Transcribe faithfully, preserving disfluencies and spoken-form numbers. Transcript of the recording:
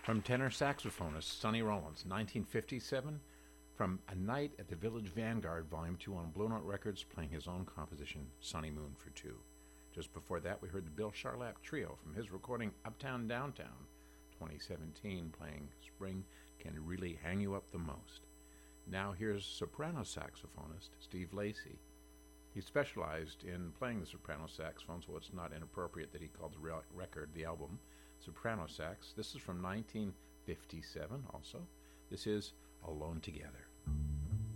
From tenor saxophonist Sonny Rollins, nineteen fifty-seven, from A Night at the Village Vanguard, Volume two on Blue Note Records, playing his own composition, Sunny Moon for Two. Just before that, we heard the Bill Charlap Trio from his recording Uptown Downtown, twenty seventeen, playing Spring Can Really Hang You Up the Most. Now here's soprano saxophonist Steve Lacy. He specialized in playing the soprano saxophone, so it's not inappropriate that he called the re- record, the album, Soprano Sax. This is from nineteen fifty-seven also. This is Alone Together.